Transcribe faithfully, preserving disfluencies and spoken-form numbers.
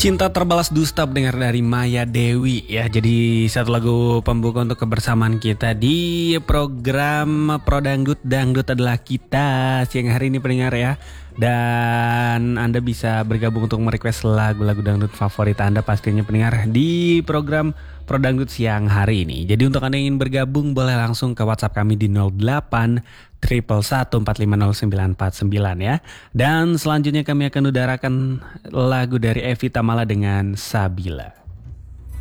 Cinta Terbalas Dusta dengar dari Maya Dewi ya. Jadi satu lagu pembuka untuk kebersamaan kita di program Pro Dangdut. Dangdut adalah kita siang hari ini pendengar ya. Dan Anda bisa bergabung untuk merequest lagu-lagu dangdut favorit Anda pastinya pendengar di program Pro Dangdut siang hari ini. Jadi untuk Anda yang ingin bergabung boleh langsung ke WhatsApp kami di nol delapan satu satu empat lima nol sembilan empat sembilan ya. Dan selanjutnya kami akan udarakan lagu dari Evi Tamala dengan Sabila.